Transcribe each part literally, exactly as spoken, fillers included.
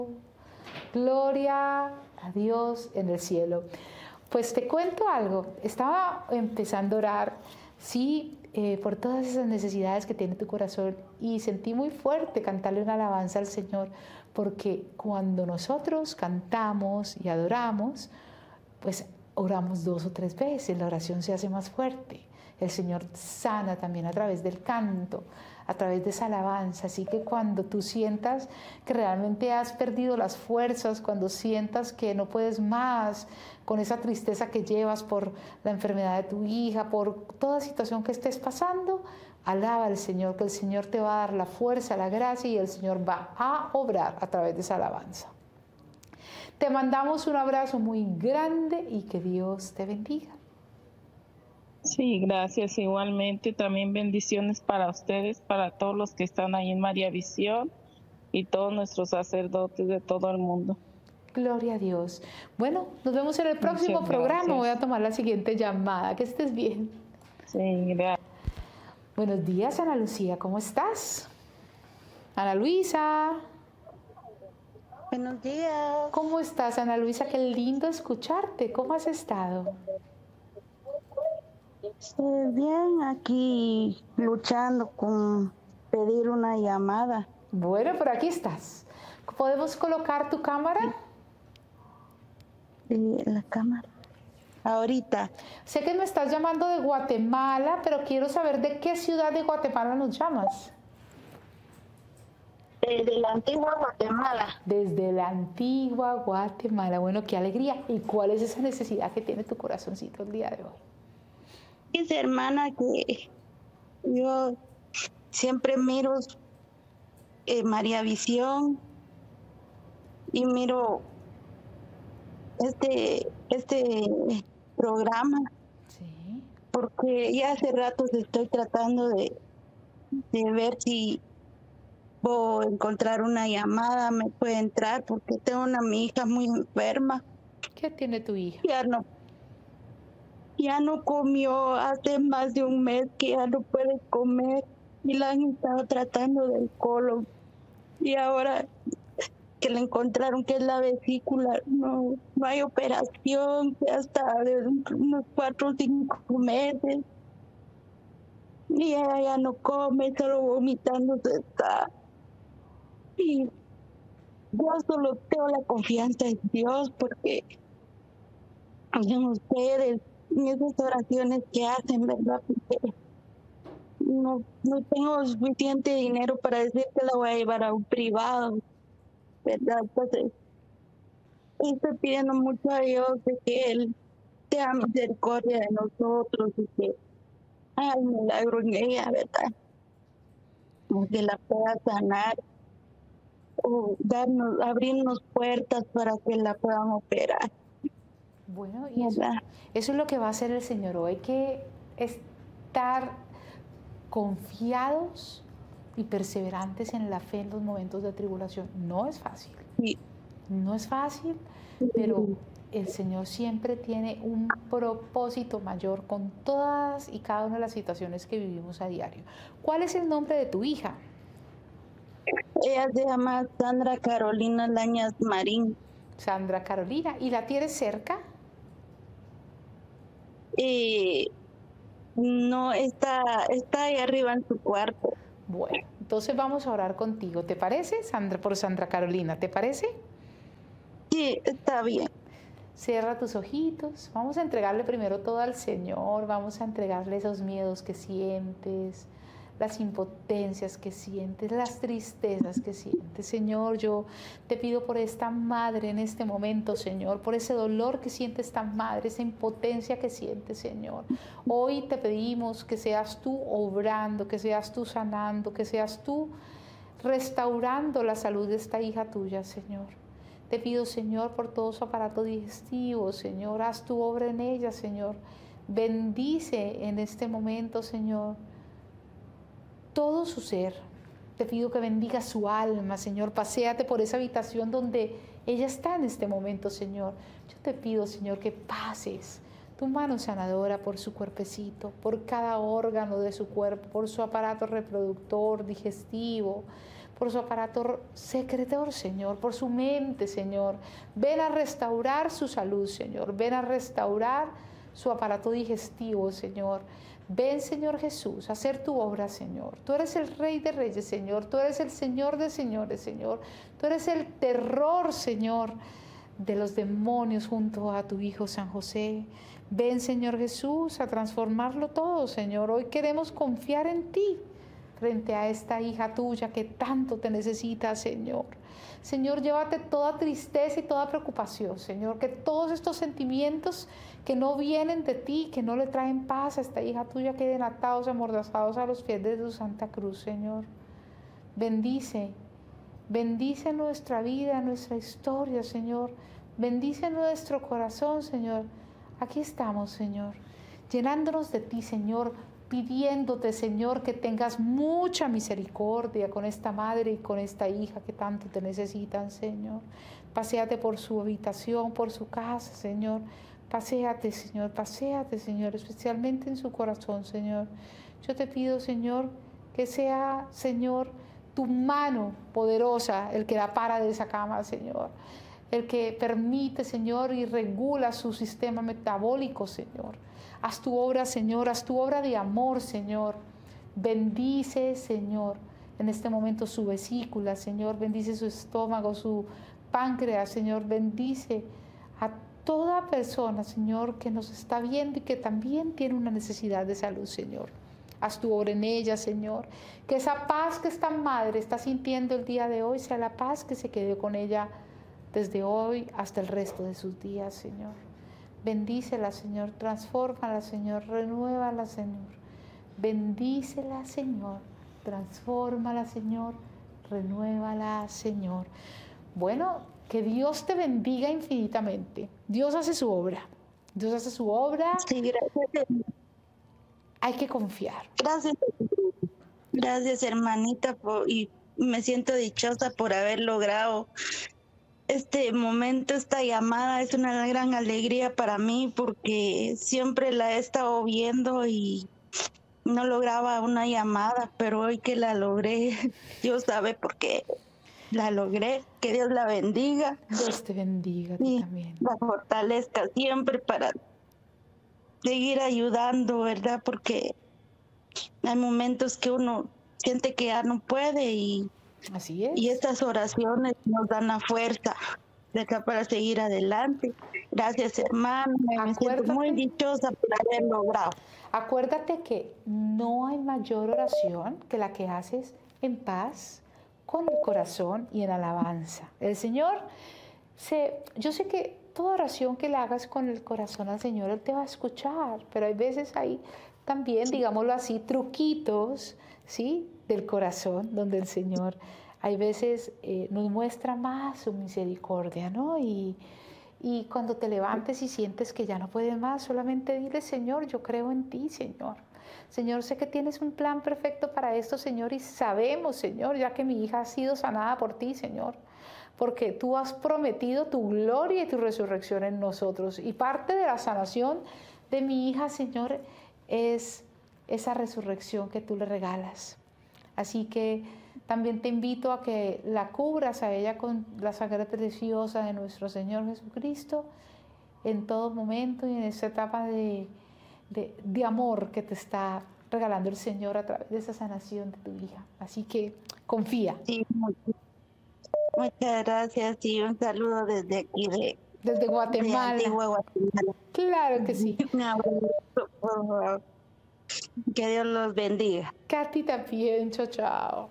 Gloria a Dios en el cielo. Pues te cuento algo. Estaba empezando a orar, sí, eh, por todas esas necesidades que tiene tu corazón y sentí muy fuerte cantarle una alabanza al Señor, porque cuando nosotros cantamos y adoramos, pues oramos dos o tres veces, la oración se hace más fuerte. El Señor sana también a través del canto, a través de esa alabanza. Así que cuando tú sientas que realmente has perdido las fuerzas, cuando sientas que no puedes más con esa tristeza que llevas por la enfermedad de tu hija, por toda situación que estés pasando, alaba al Señor, que el Señor te va a dar la fuerza, la gracia y el Señor va a obrar a través de esa alabanza. Te mandamos un abrazo muy grande y que Dios te bendiga. Sí, gracias. Igualmente, también bendiciones para ustedes, para todos los que están ahí en María Visión y todos nuestros sacerdotes de todo el mundo. Gloria a Dios. Bueno, nos vemos en el próximo Muchas programa. gracias. Voy a tomar la siguiente llamada. Que estés bien. Sí, gracias. Buenos días, Ana Lucía. ¿Cómo estás? Ana Luisa. Buenos días. ¿Cómo estás, Ana Luisa? Qué lindo escucharte. ¿Cómo has estado? Eh, bien, aquí luchando con pedir una llamada. Bueno, pero aquí estás. ¿Podemos colocar tu cámara? Sí, la cámara. Ahorita. Sé que me estás llamando de Guatemala, pero quiero saber de qué ciudad de Guatemala nos llamas. Desde la antigua Guatemala. Desde la antigua Guatemala. Bueno, qué alegría. ¿Y cuál es esa necesidad que tiene tu corazoncito el día de hoy? Dice, hermana, que yo siempre miro eh, María Visión y miro este, este programa. Sí. Porque ya hace rato estoy tratando de, de ver si puedo encontrar una llamada, me puede entrar, porque tengo una mi hija muy enferma. ¿Qué tiene tu hija? Ya no, ya no comió hace más de un mes que ya no puede comer y la han estado tratando del colon y ahora que le encontraron que es la vesícula, no, no hay operación, que hasta de unos cuatro o cinco meses y ella ya no come, solo vomitándose está. Y yo solo tengo la confianza en Dios porque en ustedes, en esas oraciones que hacen, ¿verdad? Porque no, no tengo suficiente dinero para decir que la voy a llevar a un privado, ¿verdad? Entonces, estoy pidiendo mucho a Dios de que Él tenga misericordia de nosotros y que haga el milagro en ella, ¿verdad? O que la pueda sanar o darnos, abrirnos puertas para que la puedan operar. Bueno, y eso, eso es lo que va a hacer el Señor hoy. Hay que estar confiados y perseverantes en la fe en los momentos de tribulación. No es fácil. Sí. No es fácil, pero el Señor siempre tiene un propósito mayor con todas y cada una de las situaciones que vivimos a diario. ¿Cuál es el nombre de tu hija? Ella se llama Sandra Carolina Lañas Marín. Sandra Carolina. ¿Y la tienes cerca? Eh, no, está, está ahí arriba en su cuarto. Bueno, entonces vamos a orar contigo. ¿Te parece, Sandra, por Sandra Carolina? ¿Te parece? Sí, está bien. Cierra tus ojitos. Vamos a entregarle primero todo al Señor. Vamos a entregarle esos miedos que sientes, las impotencias que sientes, las tristezas que sientes. Señor, yo te pido por esta madre en este momento, Señor, por ese dolor que siente esta madre, esa impotencia que siente, Señor. Hoy te pedimos que seas tú obrando, que seas tú sanando, que seas tú restaurando la salud de esta hija tuya, Señor. Te pido, Señor, por todo su aparato digestivo, Señor, haz tu obra en ella, Señor. Bendice en este momento, Señor, todo su ser. Te pido que bendiga su alma, Señor. Paséate por esa habitación donde ella está en este momento, Señor. Yo te pido, Señor, que pases tu mano sanadora por su cuerpecito, por cada órgano de su cuerpo, por su aparato reproductor, digestivo, por su aparato secretor, Señor, por su mente, Señor. Ven a restaurar su salud, Señor. Ven a restaurar su aparato digestivo, Señor. Ven, Señor Jesús, a hacer tu obra, Señor. Tú eres el Rey de Reyes, Señor. Tú eres el Señor de Señores, Señor. Tú eres el terror, Señor, de los demonios junto a tu Hijo San José. Ven, Señor Jesús, a transformarlo todo, Señor. Hoy queremos confiar en ti frente a esta hija tuya que tanto te necesita, Señor. Señor, llévate toda tristeza y toda preocupación, Señor, que todos estos sentimientos que no vienen de ti, que no le traen paz a esta hija tuya, queden atados, amordazados a los pies de tu Santa Cruz, Señor. Bendice, bendice nuestra vida, nuestra historia, Señor. Bendice nuestro corazón, Señor. Aquí estamos, Señor, llenándonos de ti, Señor, pidiéndote, Señor, que tengas mucha misericordia con esta madre y con esta hija que tanto te necesitan, Señor. Paséate por su habitación, por su casa, Señor. Paséate, Señor, paséate, Señor, especialmente en su corazón, Señor. Yo te pido, Señor, que sea, Señor, tu mano poderosa el que la para de esa cama, Señor. El que permite, Señor, y regula su sistema metabólico, Señor. Haz tu obra, Señor, haz tu obra de amor, Señor. Bendice, Señor, en este momento su vesícula, Señor. Bendice su estómago, su páncreas, Señor. Bendice a toda persona, Señor, que nos está viendo y que también tiene una necesidad de salud, Señor. Haz tu obra en ella, Señor. Que esa paz que esta madre está sintiendo el día de hoy sea la paz que se quede con ella desde hoy hasta el resto de sus días, Señor. Bendícela, Señor, transfórmala, Señor, renuévala, Señor. Bendícela, Señor, transfórmala, Señor, renuévala, Señor. Bueno, que Dios te bendiga infinitamente. Dios hace su obra. Dios hace su obra. Sí, gracias. Hay que confiar. Gracias. Gracias, hermanita, por, y me siento dichosa por haber logrado este momento, esta llamada. Es una gran alegría para mí porque siempre la he estado viendo y no lograba una llamada, pero hoy que la logré, Dios sabe por qué la logré. Que Dios la bendiga. Dios te bendiga a ti y también. la fortalezca siempre para seguir ayudando, ¿verdad? Porque hay momentos que uno siente que ya no puede y Así es. Y estas oraciones nos dan la fuerza de acá para seguir adelante. Gracias, hermano. Me siento muy dichosa por haber logrado. Acuérdate que no hay mayor oración que la que haces en paz, con el corazón y en alabanza. El Señor, se, yo sé que toda oración que la hagas con el corazón al Señor, Él te va a escuchar, pero hay veces hay también, digámoslo así, truquitos, ¿sí?, del corazón, donde el Señor hay veces eh, nos muestra más su misericordia, ¿no? Y, y cuando te levantes y sientes que ya no puedes más, solamente dile, Señor, yo creo en ti, Señor. Señor, sé que tienes un plan perfecto para esto, Señor, y sabemos, Señor, ya que mi hija ha sido sanada por ti, Señor, porque tú has prometido tu gloria y tu resurrección en nosotros. Y parte de la sanación de mi hija, Señor, es esa resurrección que tú le regalas. Así que también te invito a que la cubras a ella con la sangre preciosa de nuestro Señor Jesucristo en todo momento y en esta etapa de, de, de amor que te está regalando el Señor a través de esa sanación de tu hija. Así que confía. Sí, muchas gracias y un saludo desde aquí de, desde Guatemala. De Antigua Guatemala. Claro que sí. Un abrazo, por favor. Que Dios los bendiga. Katy también, chao, chao.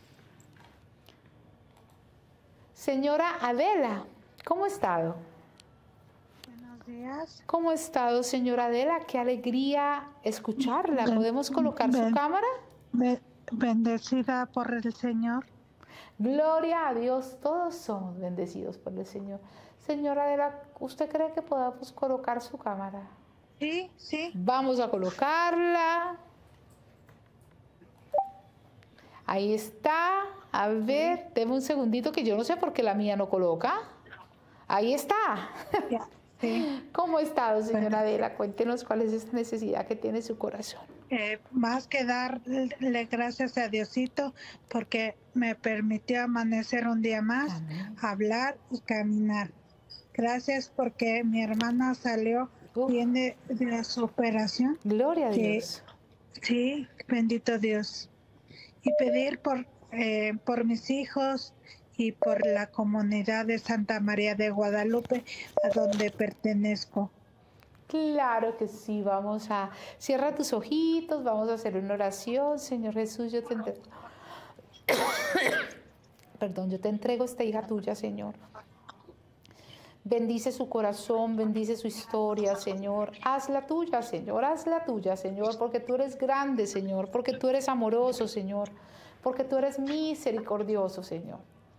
Señora Adela, ¿cómo ha estado? Buenos días. ¿Cómo ha estado, señora Adela? Qué alegría escucharla. ¿Podemos colocar ben, su cámara? Ben, bendecida por el Señor. Gloria a Dios, todos somos bendecidos por el Señor. Señora Adela, ¿usted cree que podamos colocar su cámara? Sí, sí. Vamos a colocarla. Ahí está. A ver, deme un segundito que yo no sé por qué la mía no coloca. Ahí está. Ya, sí. ¿Cómo ha estado, señora Adela? Cuéntenos cuál es esta necesidad que tiene su corazón. eh, más que darle gracias a Diosito porque me permitió amanecer un día más, Amén. hablar y caminar. Gracias porque mi hermana salió Uf, bien de, de su operación. gloria a Que Dios. sí, bendito Dios. Y pedir por, eh, por mis hijos y por la comunidad de Santa María de Guadalupe, a donde pertenezco. Claro que sí, vamos a... Cierra tus ojitos, vamos a hacer una oración. Señor Jesús, yo te entrego... Perdón, yo te entrego esta hija tuya, Señor. Bendice su corazón, bendice su historia, Señor. Hazla tuya, Señor, hazla tuya, Señor, porque tú eres grande, Señor, porque tú eres amoroso, Señor, porque tú eres misericordioso, Señor.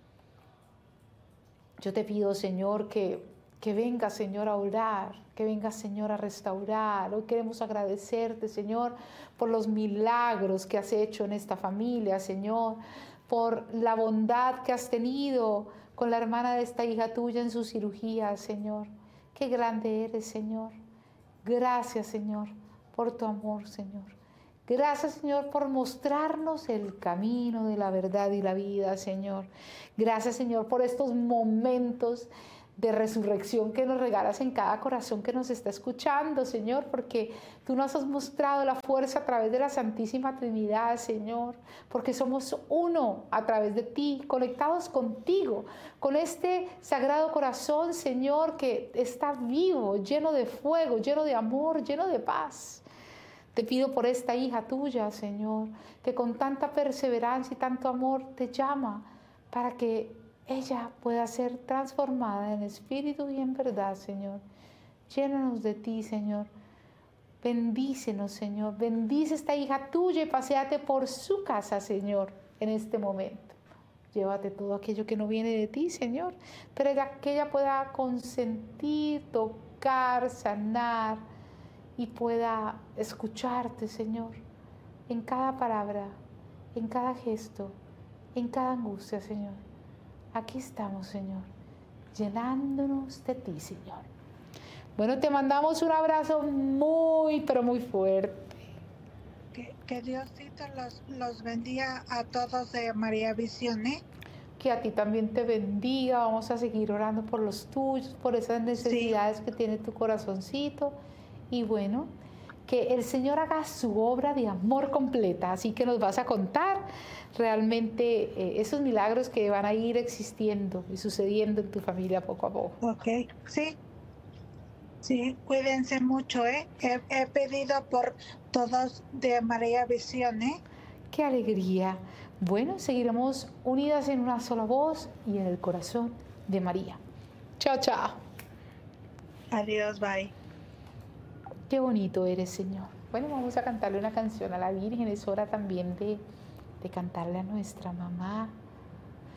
Yo te pido, Señor, que, que vengas, Señor, a orar, que vengas, Señor, a restaurar. Hoy queremos agradecerte, Señor, por los milagros que has hecho en esta familia, Señor, por la bondad que has tenido con la hermana de esta hija tuya en su cirugía, Señor. Qué grande eres, Señor. Gracias, Señor, por tu amor, Señor. Gracias, Señor, por mostrarnos el camino de la verdad y la vida, Señor. Gracias, Señor, por estos momentos de resurrección que nos regalas en cada corazón que nos está escuchando, Señor, porque tú nos has mostrado la fuerza a través de la Santísima Trinidad, Señor, porque somos uno a través de ti, conectados contigo, con este Sagrado Corazón, Señor, que está vivo, lleno de fuego, lleno de amor, lleno de paz. Te pido por esta hija tuya, Señor, que con tanta perseverancia y tanto amor te llama para que ella pueda ser transformada en espíritu y en verdad, Señor. Llénanos de ti, Señor. Bendícenos, Señor. Bendice esta hija tuya y paséate por su casa, Señor, en este momento. Llévate todo aquello que no viene de ti, Señor, pero que ella pueda consentir, tocar, sanar y pueda escucharte, Señor, en cada palabra, en cada gesto, en cada angustia, Señor. Aquí estamos, Señor, llenándonos de ti, Señor. Bueno, te mandamos un abrazo muy, pero muy fuerte. Que, que Diosito los, los bendiga a todos de María Visión, ¿eh? Que a ti también te bendiga. Vamos a seguir orando por los tuyos, por esas necesidades sí. que tiene tu corazoncito. Y bueno, que el Señor haga su obra de amor completa. Así que nos vas a contar realmente eh, esos milagros que van a ir existiendo y sucediendo en tu familia poco a poco. Ok, sí. Sí, cuídense mucho, ¿eh? He, he pedido por todos de María Visión, ¿eh? ¡Qué alegría! Bueno, seguiremos unidas en una sola voz y en el corazón de María. Chao, chao. Adiós, bye. Qué bonito eres, Señor. Bueno, vamos a cantarle una canción a la Virgen. Es hora también de, de cantarle a nuestra mamá.